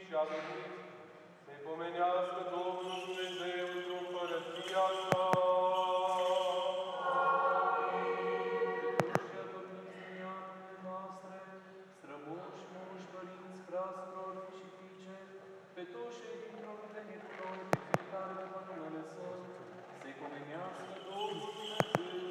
și a venit, să-i pomenească Domnul Dumnezeu într-o împărăția sa.